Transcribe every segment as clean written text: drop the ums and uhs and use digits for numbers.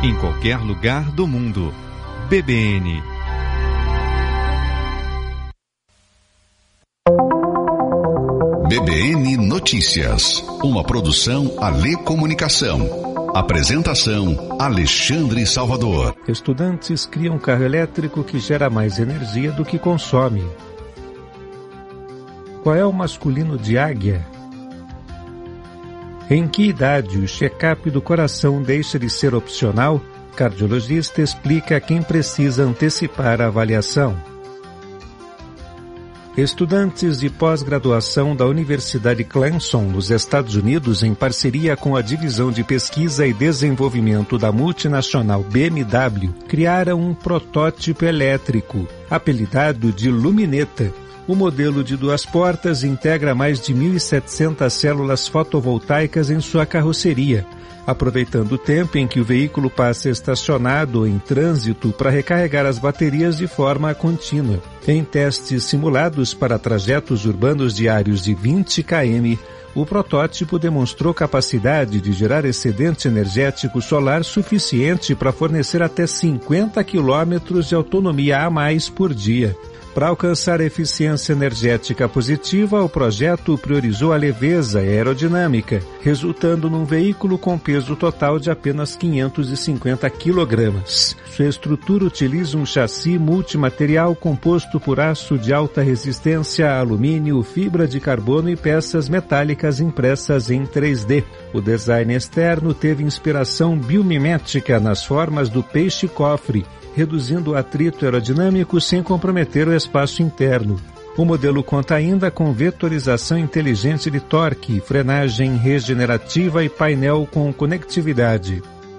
em qualquer lugar do mundo. BBN. BBN Notícias, uma produção Alê Comunicação. Apresentação Alexandre Salvador. Estudantes criam um carro elétrico que gera mais energia do que consome. Qual é o masculino de águia? Em que idade o check-up do coração deixa de ser opcional? Cardiologista explica a quem precisa antecipar a avaliação. Estudantes de pós-graduação da Universidade Clemson, nos Estados Unidos, em parceria com a Divisão de Pesquisa e Desenvolvimento da multinacional BMW, criaram um protótipo elétrico, apelidado de Lumineta. O modelo de 2 portas integra mais de 1.700 células fotovoltaicas em sua carroceria, aproveitando o tempo em que o veículo passa estacionado ou em trânsito para recarregar as baterias de forma contínua. Em testes simulados para trajetos urbanos diários de 20 km, o protótipo demonstrou capacidade de gerar excedente energético solar suficiente para fornecer até 50 km de autonomia a mais por dia. Para alcançar a eficiência energética positiva, o projeto priorizou a leveza e a aerodinâmica, resultando num veículo com peso total de apenas 550 kg. Sua estrutura utiliza um chassi multimaterial composto por aço de alta resistência, alumínio, fibra de carbono e peças metálicas impressas em 3D. O design externo teve inspiração biomimética nas formas do peixe-cofre, reduzindo o atrito aerodinâmico sem comprometer o espaço interno. O modelo conta ainda com vetorização inteligente de torque, frenagem regenerativa e painel com conectividade.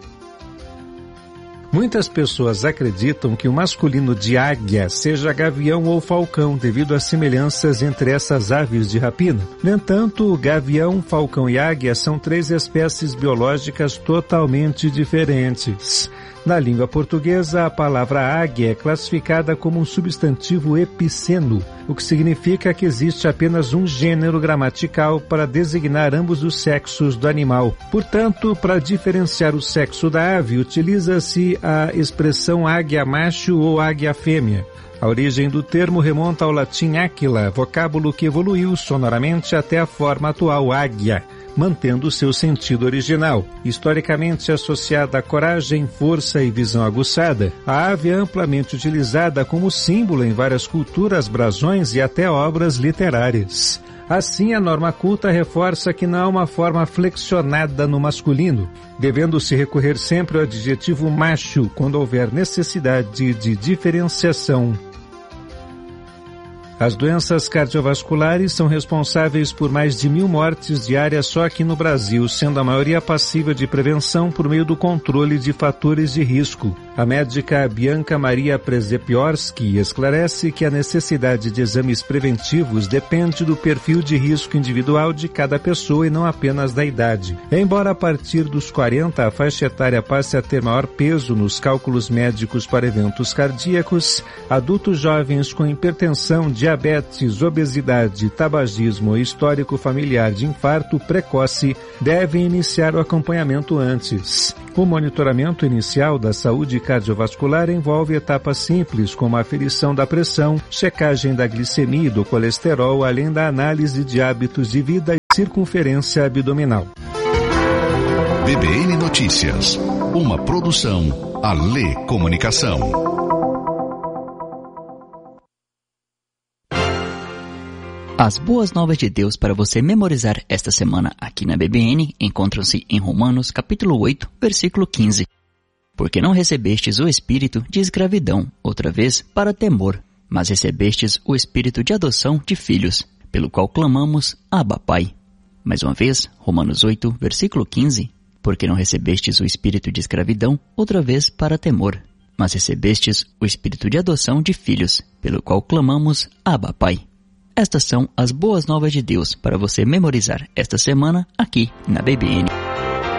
Muitas pessoas acreditam que o masculino de águia seja gavião ou falcão devido às semelhanças entre essas aves de rapina. No entanto, o gavião, falcão e águia são 3 espécies biológicas totalmente diferentes. Na língua portuguesa, a palavra águia é classificada como um substantivo epiceno, o que significa que existe apenas um gênero gramatical para designar ambos os sexos do animal. Portanto, para diferenciar o sexo da ave, utiliza-se a expressão águia macho ou águia fêmea. A origem do termo remonta ao latim aquila, vocábulo que evoluiu sonoramente até a forma atual águia, mantendo seu sentido original. Historicamente associada a coragem, força e visão aguçada, a ave é amplamente utilizada como símbolo em várias culturas, brasões e até obras literárias. Assim, a norma culta reforça que não há uma forma flexionada no masculino, devendo-se recorrer sempre ao adjetivo macho quando houver necessidade de diferenciação. As doenças cardiovasculares são responsáveis por mais de 1.000 mortes diárias só aqui no Brasil, sendo a maioria passível de prevenção por meio do controle de fatores de risco. A médica Bianca Maria Przepiorski esclarece que a necessidade de exames preventivos depende do perfil de risco individual de cada pessoa e não apenas da idade. Embora a partir dos 40 a faixa etária passe a ter maior peso nos cálculos médicos para eventos cardíacos, adultos jovens com hipertensão, diabetes, obesidade, tabagismo e histórico familiar de infarto precoce devem iniciar o acompanhamento antes. O monitoramento inicial da saúde cardiovascular envolve etapas simples como a aferição da pressão, checagem da glicemia e do colesterol, além da análise de hábitos de vida e circunferência abdominal. BBN Notícias, uma produção Alê Comunicação. As boas novas de Deus para você memorizar esta semana aqui na BBN encontram-se em Romanos capítulo 8, versículo 15. Porque não recebestes o espírito de escravidão, outra vez, para temor, mas recebestes o espírito de adoção de filhos, pelo qual clamamos, Abba, Pai. Mais uma vez, Romanos 8, versículo 15. Porque não recebestes o espírito de escravidão, outra vez, para temor, mas recebestes o espírito de adoção de filhos, pelo qual clamamos, Abba, Pai. Estas são as boas novas de Deus para você memorizar esta semana aqui na BBN.